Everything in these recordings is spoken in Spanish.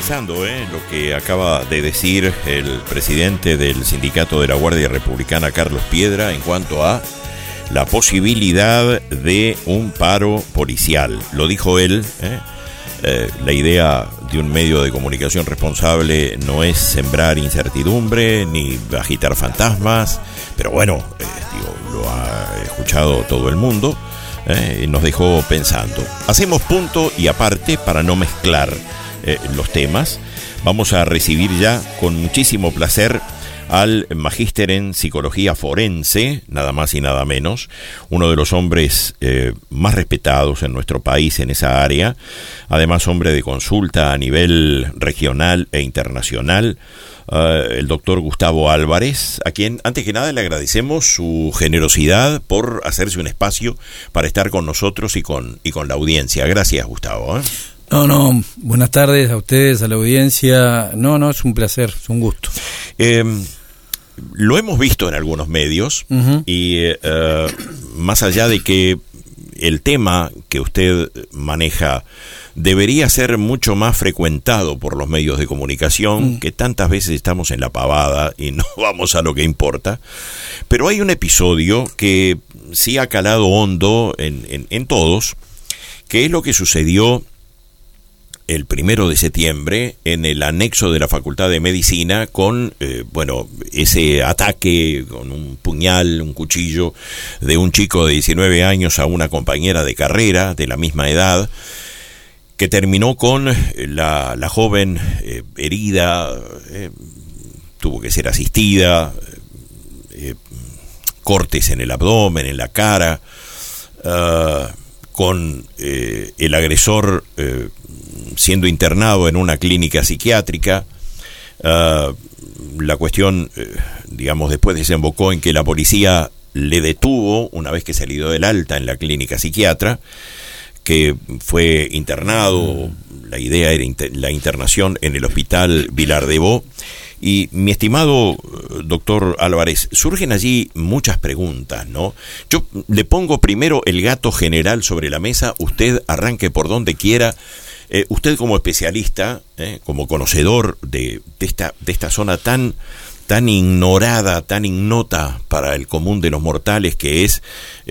pensando lo que acaba de decir el presidente del Sindicato de la Guardia Republicana, Carlos Piedra, en cuanto a la posibilidad de un paro policial. Lo dijo él. La idea de un medio de comunicación responsable no es sembrar incertidumbre ni agitar fantasmas, pero bueno, lo ha escuchado todo el mundo. Nos dejó pensando. Hacemos punto y aparte para no mezclar los temas. Vamos a recibir ya con muchísimo placer al magíster en psicología forense, nada más y nada menos, uno de los hombres más respetados en nuestro país en esa área, además hombre de consulta a nivel regional e internacional, el doctor Gustavo Álvarez, a quien antes que nada le agradecemos su generosidad por hacerse un espacio para estar con nosotros y con la audiencia. Gracias, Gustavo. No, buenas tardes a ustedes, a la audiencia. No, es un placer, es un gusto. Lo hemos visto en algunos medios, uh-huh. Y más allá de que el tema que usted maneja debería ser mucho más frecuentado por los medios de comunicación, que tantas veces estamos en la pavada y no vamos a lo que importa, pero hay un episodio que sí ha calado hondo en todos, que es lo que sucedió el 1 de septiembre en el anexo de la Facultad de Medicina con, ese ataque con un puñal, un cuchillo de un chico de 19 años a una compañera de carrera de la misma edad, que terminó con la joven herida, tuvo que ser asistida, cortes en el abdomen, en la cara, con el agresor siendo internado en una clínica psiquiátrica. La cuestión, después desembocó en que la policía le detuvo una vez que salió del alta en la clínica psiquiatra, que fue internado. La idea era la internación en el hospital Vilar de Bo. Y mi estimado doctor Álvarez, surgen allí muchas preguntas, ¿no? Yo le pongo primero el gato general sobre la mesa, usted arranque por donde quiera. Usted como especialista, como conocedor de esta zona tan ignorada, tan ignota para el común de los mortales, que es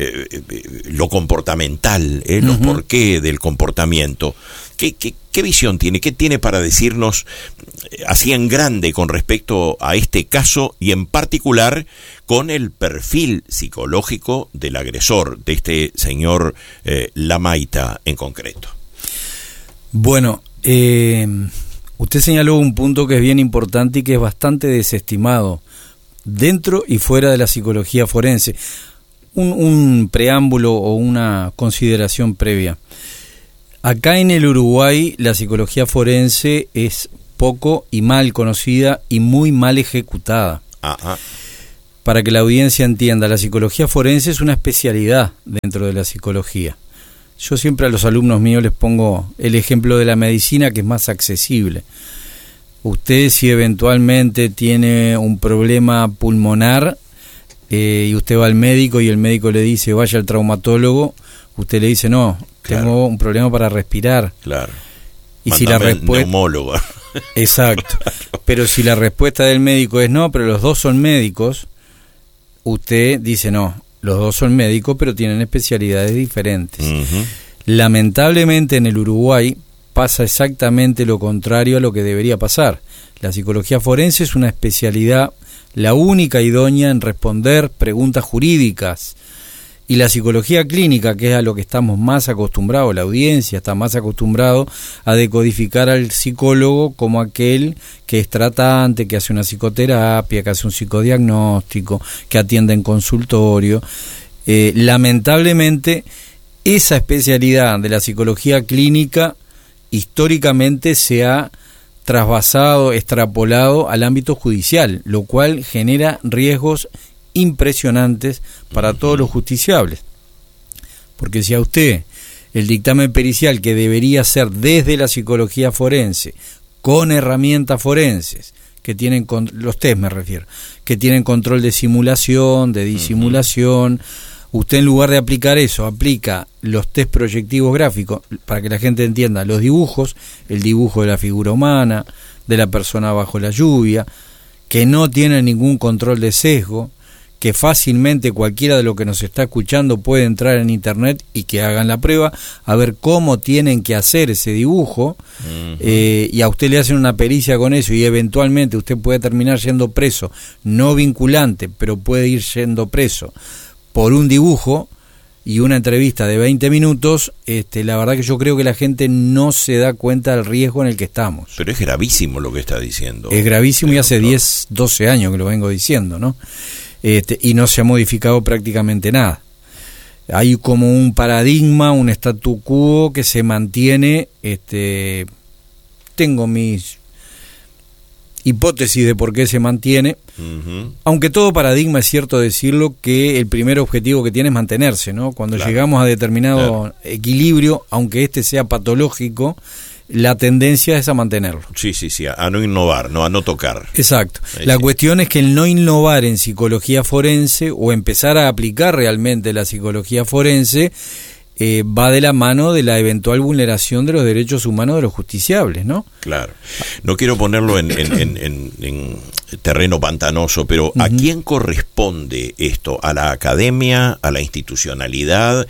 lo comportamental, los porqué del comportamiento. ¿Qué visión tiene? ¿Qué tiene para decirnos así en grande con respecto a este caso y en particular con el perfil psicológico del agresor, de este señor Lamaita en concreto? Bueno, usted señaló un punto que es bien importante y que es bastante desestimado dentro y fuera de la psicología forense. Un preámbulo o una consideración previa. Acá en el Uruguay la psicología forense es poco y mal conocida y muy mal ejecutada. Ajá. Para que la audiencia entienda, la psicología forense es una especialidad dentro de la psicología. Yo siempre a los alumnos míos les pongo el ejemplo de la medicina, que es más accesible. Usted, si eventualmente tiene un problema pulmonar y usted va al médico y el médico le dice vaya al traumatólogo, usted le dice no, tengo un problema para respirar. Claro. Y si la respuesta, neumólogo. Exacto. Pero si la respuesta del médico es no, pero los dos son médicos, usted dice no, los dos son médicos, pero tienen especialidades diferentes. Uh-huh. Lamentablemente en el Uruguay pasa exactamente lo contrario a lo que debería pasar. La psicología forense es una especialidad, la única idónea en responder preguntas jurídicas. Y la psicología clínica, que es a lo que estamos más acostumbrados, la audiencia está más acostumbrado a decodificar al psicólogo como aquel que es tratante, que hace una psicoterapia, que hace un psicodiagnóstico, que atiende en consultorio. Lamentablemente, esa especialidad de la psicología clínica históricamente se ha trasvasado, extrapolado al ámbito judicial, lo cual genera riesgos impresionantes para todos los justiciables, porque si a usted el dictamen pericial, que debería ser desde la psicología forense con herramientas forenses que tienen los test, me refiero, que tienen control de simulación, de disimulación, Usted, en lugar de aplicar eso, aplica los test proyectivos gráficos, para que la gente entienda, los dibujos, el dibujo de la figura humana, de la persona bajo la lluvia, que no tienen ningún control de sesgo, que fácilmente cualquiera de los que nos está escuchando puede entrar en internet y que hagan la prueba, a ver cómo tienen que hacer ese dibujo, y a usted le hacen una pericia con eso, y eventualmente usted puede terminar siendo preso, no vinculante, pero puede ir siendo preso por un dibujo y una entrevista de 20 minutos. La verdad que yo creo que la gente no se da cuenta del riesgo en el que estamos. Pero es gravísimo lo que está diciendo. Es gravísimo, y hace 10, 12 años que lo vengo diciendo, ¿no? Y no se ha modificado prácticamente nada. Hay como un paradigma, un statu quo que se mantiene. Tengo mis hipótesis de por qué se mantiene, aunque todo paradigma, es cierto decirlo, que el primer objetivo que tiene es mantenerse, ¿no? Cuando llegamos a determinado equilibrio, aunque sea patológico, la tendencia es a mantenerlo. Sí, a no innovar, a no tocar. Exacto. La cuestión es que el no innovar en psicología forense, o empezar a aplicar realmente la psicología forense, va de la mano de la eventual vulneración de los derechos humanos de los justiciables, ¿no? Claro. No quiero ponerlo en terreno pantanoso, pero ¿a quién corresponde esto? ¿A la academia? ¿A la institucionalidad?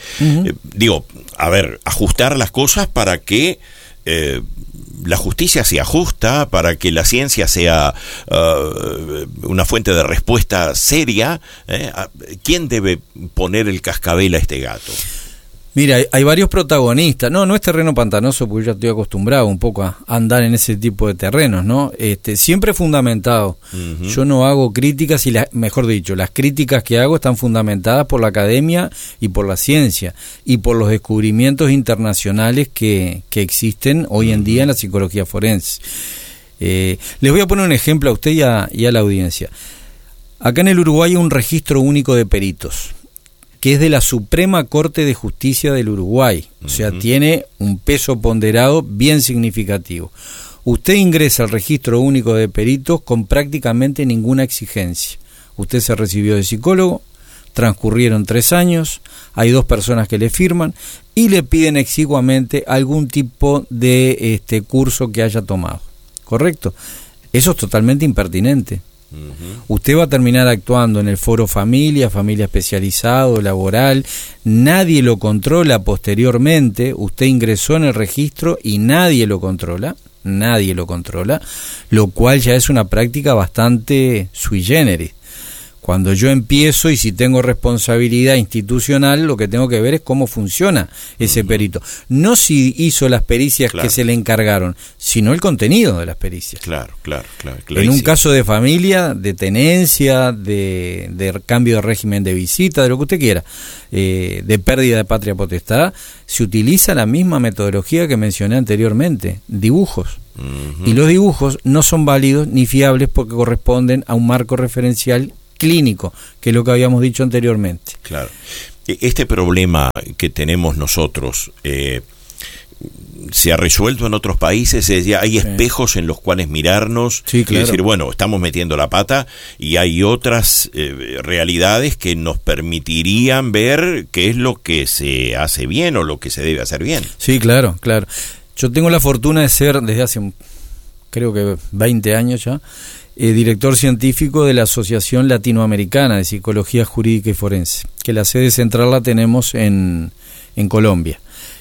Ajustar las cosas para que la justicia sea justa, para que la ciencia sea una fuente de respuesta seria. ¿Quién debe poner el cascabel a este gato? Mira, hay varios protagonistas. No es terreno pantanoso, porque yo ya estoy acostumbrado un poco a andar en ese tipo de terrenos, ¿no? Siempre fundamentado. Yo no hago críticas, y mejor dicho, las críticas que hago están fundamentadas por la academia y por la ciencia y por los descubrimientos internacionales que existen hoy en día en la psicología forense. Les voy a poner un ejemplo a usted y a la audiencia. Acá en el Uruguay hay un registro único de peritos, que es de la Suprema Corte de Justicia del Uruguay. O sea, tiene un peso ponderado bien significativo. Usted ingresa al registro único de peritos con prácticamente ninguna exigencia. Usted se recibió de psicólogo, transcurrieron 3 años, hay 2 personas que le firman y le piden exiguamente algún tipo de curso que haya tomado. ¿Correcto? Eso es totalmente impertinente. Usted va a terminar actuando en el foro familia especializado, laboral, nadie lo controla posteriormente. Usted ingresó en el registro y nadie lo controla, lo cual ya es una práctica bastante sui generis. Cuando yo empiezo, y si tengo responsabilidad institucional, lo que tengo que ver es cómo funciona ese perito. No si hizo las pericias que se le encargaron, sino el contenido de las pericias. Claro. En un caso de familia, de tenencia, de cambio de régimen de visita, de lo que usted quiera, de pérdida de patria potestad, se utiliza la misma metodología que mencioné anteriormente, dibujos. Y los dibujos no son válidos ni fiables porque corresponden a un marco referencial clínico, que es lo que habíamos dicho anteriormente. Claro. Este problema que tenemos nosotros se ha resuelto en otros países. Hay espejos en los cuales mirarnos y decir, bueno, estamos metiendo la pata, y hay otras realidades que nos permitirían ver qué es lo que se hace bien o lo que se debe hacer bien. Sí, claro. Yo tengo la fortuna de ser, desde hace creo que 20 años ya, director científico de la Asociación Latinoamericana de Psicología Jurídica y Forense, que la sede central la tenemos en Colombia.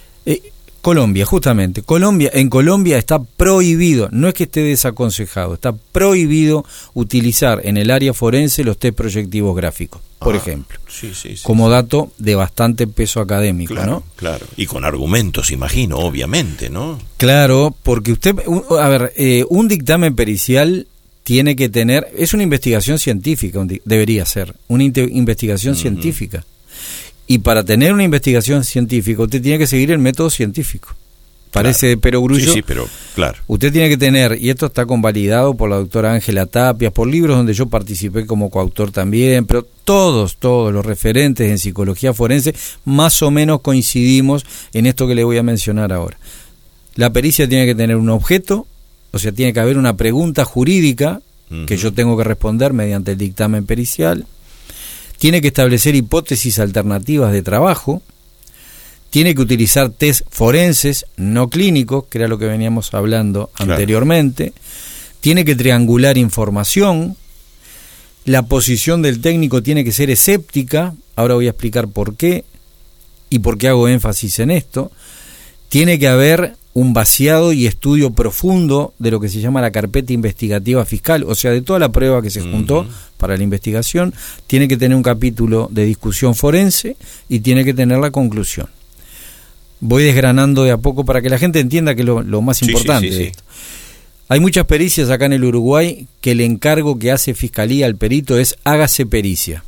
En Colombia está prohibido, no es que esté desaconsejado, está prohibido utilizar en el área forense los test proyectivos gráficos, por ejemplo. Como dato de bastante peso académico, ¿no? Claro, y con argumentos, imagino, obviamente, ¿no? Claro, porque usted, un dictamen pericial tiene que tener, es una investigación científica, debería ser, una investigación científica. Y para tener una investigación científica, usted tiene que seguir el método científico. Parece de perogrullo. Sí, pero claro. Usted tiene que tener, y esto está convalidado por la doctora Ángela Tapia, por libros donde yo participé como coautor también, pero todos los referentes en psicología forense más o menos coincidimos en esto que le voy a mencionar ahora. La pericia tiene que tener un objeto, o sea, tiene que haber una pregunta jurídica que yo tengo que responder mediante el dictamen pericial. tiene que establecer hipótesis alternativas de trabajo, tiene que utilizar test forenses, no clínicos, que era lo que veníamos hablando anteriormente, tiene que triangular información, la posición del técnico tiene que ser escéptica, ahora voy a explicar por qué y por qué hago énfasis en esto, tiene que haber un vaciado y estudio profundo de lo que se llama la carpeta investigativa fiscal, o sea, de toda la prueba que se juntó para la investigación, tiene que tener un capítulo de discusión forense y tiene que tener la conclusión. Voy desgranando de a poco para que la gente entienda que es lo más importante de esto. Hay muchas pericias acá en el Uruguay que el encargo que hace Fiscalía al perito es hágase pericia.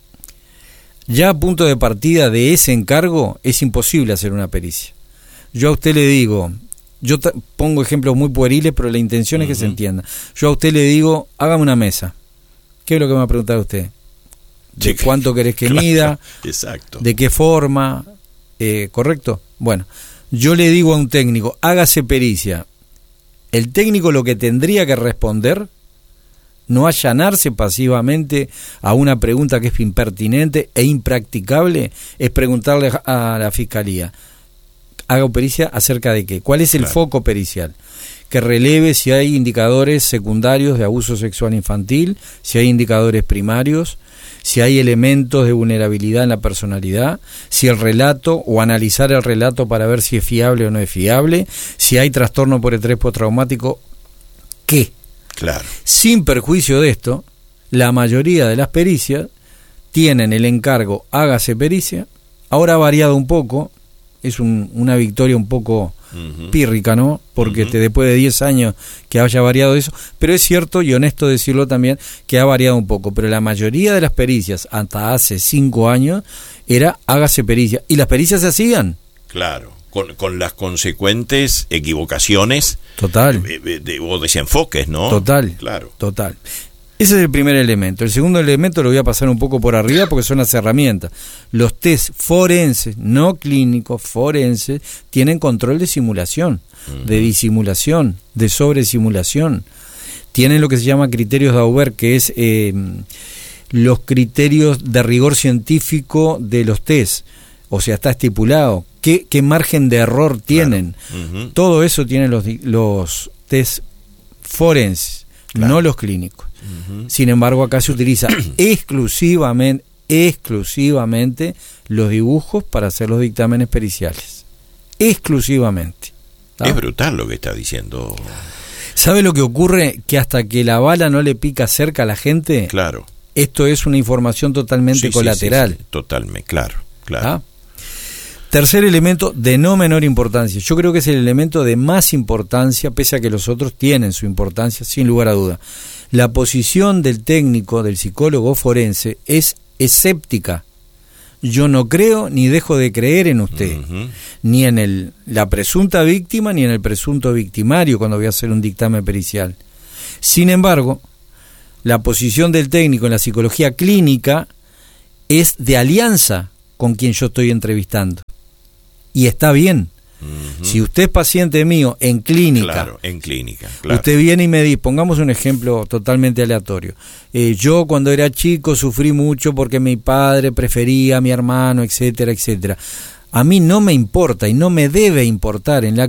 Ya a punto de partida de ese encargo es imposible hacer una pericia. Yo a usted le digo, yo pongo ejemplos muy pueriles, pero la intención es que se entienda. Yo a usted le digo, hágame una mesa. ¿Qué es lo que me va a preguntar usted? ¿De cuánto querés que mida? Exacto. ¿De qué forma? ¿Correcto? Bueno, yo le digo a un técnico, hágase pericia. El técnico lo que tendría que responder, no allanarse pasivamente a una pregunta que es impertinente e impracticable, es preguntarle a la Fiscalía, hago pericia acerca de qué, cuál es el foco pericial, que releve si hay indicadores secundarios de abuso sexual infantil, si hay indicadores primarios, si hay elementos de vulnerabilidad en la personalidad, si el relato o analizar el relato para ver si es fiable o no es fiable, si hay trastorno por estrés postraumático, ¿qué? Claro. Sin perjuicio de esto, la mayoría de las pericias tienen el encargo hágase pericia, ahora ha variado un poco, es una victoria un poco pírrica, ¿no? Porque después de 10 años que haya variado eso, pero es cierto y honesto decirlo también que ha variado un poco, pero la mayoría de las pericias hasta hace 5 años era hágase pericia, y las pericias se hacían. Claro, con las consecuentes equivocaciones total o desenfoques, ¿no? Total, claro. Total. Ese es el primer elemento. El segundo elemento lo voy a pasar un poco por arriba porque son las herramientas. Los test forenses, no clínicos, forenses, tienen control de simulación, de disimulación, de sobresimulación. Tienen lo que se llama criterios de Auber, que es los criterios de rigor científico de los test. O sea, está estipulado. ¿Qué margen de error tienen? Claro. Todo eso tienen los test forenses, no los clínicos. Sin embargo, acá se utiliza exclusivamente los dibujos para hacer los dictámenes periciales. Exclusivamente. ¿Ah? Es brutal lo que está diciendo. ¿Sabe lo que ocurre? Que hasta que la bala no le pica cerca a la gente, claro, esto es una información totalmente colateral. Sí, totalmente, claro. ¿Ah? Tercer elemento de no menor importancia. Yo creo que es el elemento de más importancia, pese a que los otros tienen su importancia, sin lugar a duda. La posición del técnico, del psicólogo forense, es escéptica. Yo no creo ni dejo de creer en usted, ni en la presunta víctima, ni en el presunto victimario cuando voy a hacer un dictamen pericial. Sin embargo, la posición del técnico en la psicología clínica es de alianza con quien yo estoy entrevistando. Y está bien. Si usted es paciente mío en clínica, claro, usted viene y me dice, pongamos un ejemplo totalmente aleatorio, yo cuando era chico sufrí mucho porque mi padre prefería a mi hermano, etcétera, etcétera. A mí no me importa y no me debe importar en la